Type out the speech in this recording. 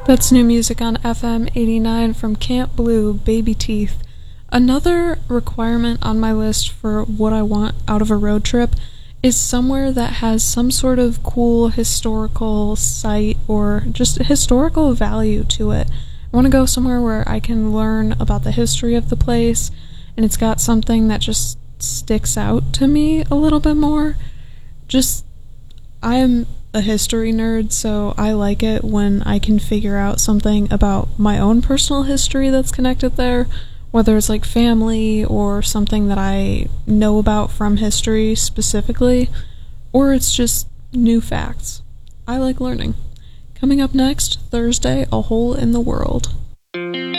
That's new music on FM 89 from Camp Blue, Baby Teeth. Another requirement on my list for what I want out of a road trip is somewhere that has some sort of cool historical site or just historical value to it. I want to go somewhere where I can learn about the history of the place and it's got something that just sticks out to me a little bit more. Just, I'm a history nerd, so I like it when I can figure out something about my own personal history that's connected there, whether it's like family or something that I know about from history specifically, or it's just new facts. I like learning. Coming up next, Thursday, A Hole in the World.